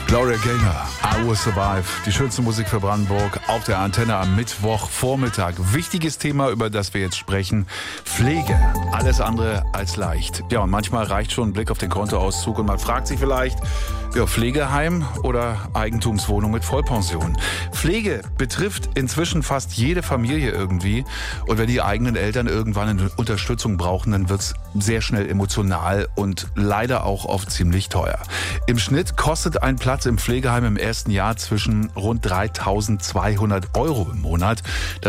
Gloria Gaynor, I Will Survive. Die schönste Musik für Brandenburg auf der Antenne am Mittwochvormittag. Wichtiges Thema, über das wir jetzt sprechen. Pflege. Alles andere als leicht. Ja, und manchmal reicht schon ein Blick auf den Kontoauszug und man fragt sich vielleicht, ja, Pflegeheim oder Eigentumswohnung mit Vollpension. Pflege betrifft inzwischen fast jede Familie irgendwie. Und wenn die eigenen Eltern irgendwann eine Unterstützung brauchen, dann wird's sehr schnell emotional und leider auch oft ziemlich teuer. Im Schnitt kostet ein Platz im Pflegeheim im ersten Jahr zwischen rund 3.200 € im Monat.